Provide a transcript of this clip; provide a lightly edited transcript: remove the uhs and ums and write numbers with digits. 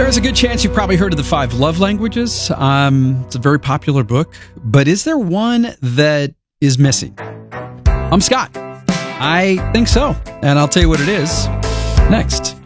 There's a good chance you've probably heard of the 5 love languages. It's a very popular book, but is there one that is missing? I'm Scott. I think so, and I'll tell you what it is next.